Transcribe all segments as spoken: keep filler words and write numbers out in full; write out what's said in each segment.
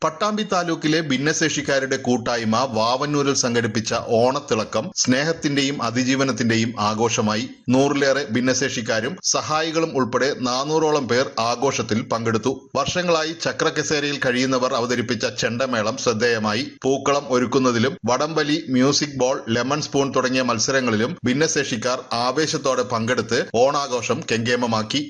പട്ടാമ്പി താലൂക്കിലെ ഭിന്നശേഷിക്കാരുടെ കൂട്ടായ്മ വാവന്നൂരിൽ സംഘടിപ്പിച്ച ഓണത്തിളക്കം സ്നേഹത്തിന്റെയും അതിജീവനത്തിന്റെയും ആഘോഷമായി. നൂറിലേറെ ഭിന്നശേഷിക്കാരും സഹായികളും ഉൾപ്പെടെ നാനൂറോളം പേർ ആഘോഷത്തിൽ പങ്കെടുത്തു. വർഷങ്ങളായി ചക്രക്കസേരയിൽ കഴിയുന്നവർ അവതരിപ്പിച്ച ചെണ്ടമേളം ശ്രദ്ധേയമായി. പൂക്കളം ഒരുക്കുന്നതിലും വടംവലി, മ്യൂസിക് ബോൾ, ലെമൺ സ്പൂൺ തുടങ്ങിയ മത്സരങ്ങളിലും ഭിന്നശേഷിക്കാർ ആവേശത്തോടെ പങ്കെടുത്ത് ഓണാഘോഷം കെങ്കേമമാക്കി.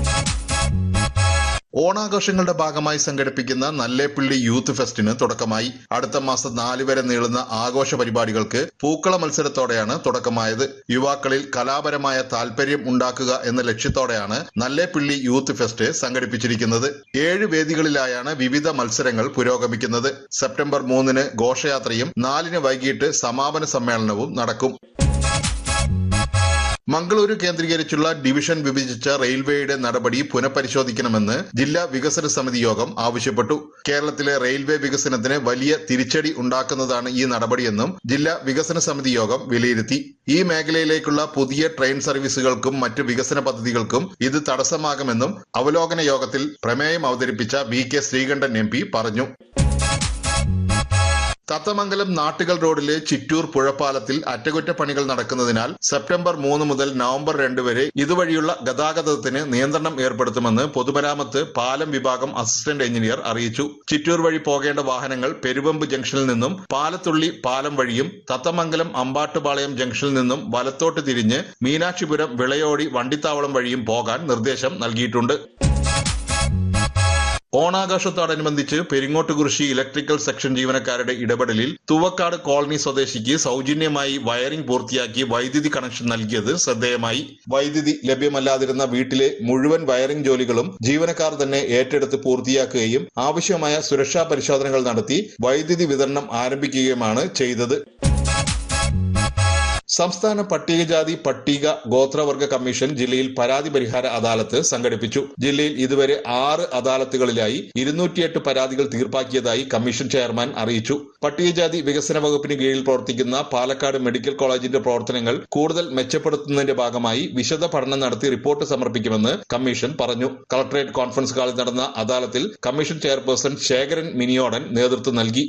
ഓണാഘോഷങ്ങളുടെ ഭാഗമായി സംഘടിപ്പിക്കുന്ന നല്ലേപ്പിള്ളി യൂത്ത് ഫെസ്റ്റിന് തുടക്കമായി. അടുത്ത മാസം നാല് വരെ നീളുന്ന ആഘോഷ പരിപാടികൾക്ക് പൂക്കള മത്സരത്തോടെയാണ് തുടക്കമായത്. യുവാക്കളിൽ കലാപരമായ താൽപര്യം ഉണ്ടാക്കുക എന്ന ലക്ഷ്യത്തോടെയാണ് നല്ലേപ്പിള്ളി യൂത്ത് ഫെസ്റ്റ് സംഘടിപ്പിച്ചിരിക്കുന്നത്. ഏഴ് വേദികളിലായാണ് വിവിധ മത്സരങ്ങൾ പുരോഗമിക്കുന്നത്. സെപ്റ്റംബർ മൂന്നിന് ഘോഷയാത്രയും നാലിന് വൈകിട്ട് സമാപന സമ്മേളനവും നടക്കും. മംഗളൂരു കേന്ദ്രീകരിച്ചുള്ള ഡിവിഷൻ വിഭജിച്ച റെയിൽവേയുടെ നടപടി പുനഃപരിശോധിക്കണമെന്ന് ജില്ലാ വികസന സമിതി യോഗം ആവശ്യപ്പെട്ടു. കേരളത്തിലെ റെയിൽവേ വികസനത്തിന് വലിയ തിരിച്ചടി ഉണ്ടാക്കുന്നതാണ് ഈ നടപടിയെന്നും ജില്ലാ വികസന സമിതി യോഗം വിലയിരുത്തി. ഈ മേഖലയിലേക്കുള്ള പുതിയ ട്രെയിൻ സർവീസുകൾക്കും മറ്റ് വികസന പദ്ധതികൾക്കും ഇത് തടസ്സമാകുമെന്നും അവലോകന യോഗത്തിൽ പ്രമേയം അവതരിപ്പിച്ച V K Sreekandan M P പറഞ്ഞു. തത്തമംഗലം നാട്ടുകൽ റോഡിലെ ചിറ്റൂർ പുഴപ്പാലത്തിൽ അറ്റകുറ്റപ്പണികൾ നടക്കുന്നതിനാൽ സെപ്റ്റംബർ മൂന്ന് മുതൽ നവംബർ രണ്ട് വരെ ഇതുവഴിയുള്ള ഗതാഗതത്തിന് നിയന്ത്രണം ഏർപ്പെടുത്തുമെന്ന് പൊതുമരാമത്ത് പാലം വിഭാഗം അസിസ്റ്റന്റ് എഞ്ചിനീയർ അറിയിച്ചു. ചിറ്റൂർ വഴി പോകേണ്ട വാഹനങ്ങൾ പെരുവമ്പ് ജംഗ്ഷനിൽ നിന്നും പാലത്തുള്ളി പാലം വഴിയും തത്തമംഗലം അമ്പാട്ടുപാളയം ജംഗ്ഷനിൽ നിന്നും വലത്തോട്ട് തിരിഞ്ഞ് മീനാക്ഷിപുരം വിളയോടി വണ്ടിത്താവളം വഴിയും പോകാൻ നിർദ്ദേശം നൽകിയിട്ടുണ്ട്. ഓണാഘോഷത്തോടനുബന്ധിച്ച് പെരിങ്ങോട്ടുകുറിശി ഇലക്ട്രിക്കൽ സെക്ഷൻ ജീവനക്കാരുടെ ഇടപെടലിൽ തുവക്കാട് കോളനി സ്വദേശിക്ക് സൗജന്യമായി വയറിംഗ് പൂർത്തിയാക്കി വൈദ്യുതി കണക്ഷൻ നൽകിയത് ശ്രദ്ധേയമായി. വൈദ്യുതി ലഭ്യമല്ലാതിരുന്ന വീട്ടിലെ മുഴുവൻ വയറിംഗ് ജോലികളും ജീവനക്കാർ തന്നെ ഏറ്റെടുത്ത് പൂർത്തിയാക്കുകയും ആവശ്യമായ സുരക്ഷാ പരിശോധനകൾ നടത്തി വൈദ്യുതി വിതരണം ആരംഭിക്കുകയുമാണ് ചെയ്തത്. സംസ്ഥാന പട്ടികജാതി പട്ടിക ഗോത്രവർഗ കമ്മീഷൻ ജില്ലയിൽ പരാതി പരിഹാര അദാലത്ത് സംഘടിപ്പിച്ചു. ജില്ലയിൽ ഇതുവരെ ആറ് അദാലത്തുകളിലായി ഇരുന്നൂറ്റിയെട്ട് പരാതികൾ തീർപ്പാക്കിയതായി കമ്മീഷൻ ചെയർമാൻ അറിയിച്ചു. പട്ടികജാതി വികസന വകുപ്പിന് കീഴിൽ പ്രവർത്തിക്കുന്ന പാലക്കാട് മെഡിക്കൽ കോളേജിന്റെ പ്രവർത്തനങ്ങൾ കൂടുതൽ മെച്ചപ്പെടുത്തുന്നതിന്റെ ഭാഗമായി വിശദ പഠനം നടത്തി റിപ്പോർട്ട് സമർപ്പിക്കുമെന്ന് കമ്മീഷൻ പറഞ്ഞു. കളക്ടറേറ്റ് കോൺഫറൻസ് ഹാളിൽ നടന്ന അദാലത്തിൽ കമ്മീഷൻ ചെയർപേഴ്സൺ ശേഖരൻ മിനിയോടൻ നേതൃത്വം നൽകി.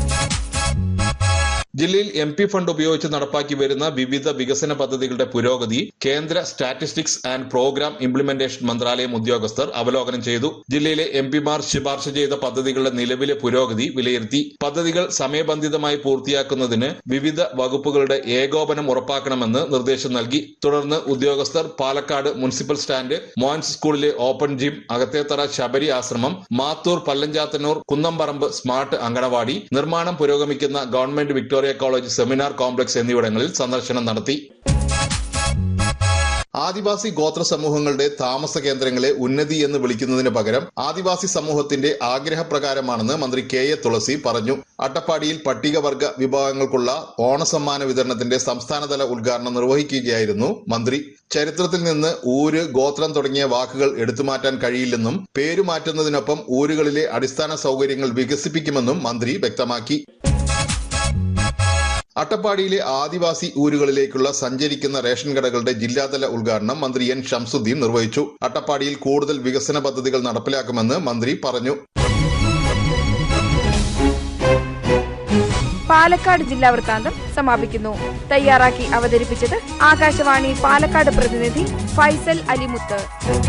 ജില്ലയിൽ എം പി ഫണ്ട് ഉപയോഗിച്ച് നടപ്പാക്കി വരുന്ന വിവിധ വികസന പദ്ധതികളുടെ പുരോഗതി കേന്ദ്ര സ്റ്റാറ്റിസ്റ്റിക്സ് ആൻഡ് പ്രോഗ്രാം ഇംപ്ലിമെന്റേഷൻ മന്ത്രാലയം ഉദ്യോഗസ്ഥർ അവലോകനം ചെയ്തു. ജില്ലയിലെ എം പിമാർ ശുപാർശ ചെയ്ത പദ്ധതികളുടെ നിലവിലെ പുരോഗതി വിലയിരുത്തി. പദ്ധതികൾ സമയബന്ധിതമായി പൂർത്തിയാക്കുന്നതിന് വിവിധ വകുപ്പുകളുടെ ഏകോപനം ഉറപ്പാക്കണമെന്ന് നിർദ്ദേശം നൽകി. തുടർന്ന് ഉദ്യോഗസ്ഥർ പാലക്കാട് മുനിസിപ്പൽ സ്റ്റാൻഡ്, മോൻസ് സ്കൂളിലെ ഓപ്പൺ ജിം, അകത്തേത്തറ ശബരി ആശ്രമം, മാത്തൂർ പല്ലഞ്ചാത്തന്നൂർ കുന്നംപറമ്പ് സ്മാർട്ട് അങ്കണവാടി, നിർമ്മാണം പുരോഗമിക്കുന്ന government Victoria college seminar complex എന്നിവിടങ്ങളിൽ സന്ദർശനം നടത്തി. ആദിവാസി ഗോത്ര സമൂഹങ്ങളുടെ താമസ കേന്ദ്രങ്ങളെ ഉന്നതി എന്ന് വിളിക്കുന്നതിന് പകരം ആദിവാസി സമൂഹത്തിന്റെ ആഗ്രഹപ്രകാരമാണെന്ന് മന്ത്രി കെ എ തുളസി പറഞ്ഞു. അട്ടപ്പാടിയിൽ പട്ടികവർഗ വിഭാഗങ്ങൾക്കുള്ള ഓണസമ്മാന വിതരണത്തിന്റെ സംസ്ഥാനതല ഉദ്ഘാടനം നിർവഹിക്കുകയായിരുന്നു മന്ത്രി. ചരിത്രത്തിൽ നിന്ന് ഊര്, ഗോത്രം തുടങ്ങിയ വാക്കുകൾ എടുത്തുമാറ്റാൻ കഴിയില്ലെന്നും പേരുമാറ്റുന്നതിനൊപ്പം ഊരുകളിലെ അടിസ്ഥാന സൗകര്യങ്ങൾ വികസിപ്പിക്കുമെന്നും മന്ത്രി വ്യക്തമാക്കി. അട്ടപ്പാടിയിലെ ആദിവാസി ഊരുകളിലേക്കുള്ള സഞ്ചരിക്കുന്ന റേഷൻ കടകളുടെ ജില്ലാതല ഉദ്ഘാടനം മന്ത്രി എൻ ഷംസുദ്ദീൻ നിർവഹിച്ചു. അട്ടപ്പാടിയിൽ കൂടുതൽ വികസന പദ്ധതികൾ നടപ്പിലാക്കുമെന്ന് മന്ത്രി പറഞ്ഞു. പാലക്കാട് ജില്ലാ വൃത്താന്തം സമാപിക്കുന്നു. തയ്യാറാക്കി അവതരിപ്പിച്ചത് ആകാശവാണി പാലക്കാട് പ്രതിനിധി ഫൈസൽ അലിമുത്ത്.